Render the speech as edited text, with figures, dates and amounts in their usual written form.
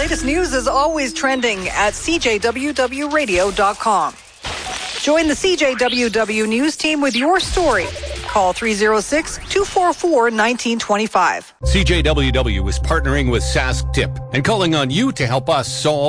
latest news is always trending at CJWWRadio.com. Join the CJWW News team with your story. Call 306-244-1925. CJWW is partnering with Sask Tip and calling on you to help us solve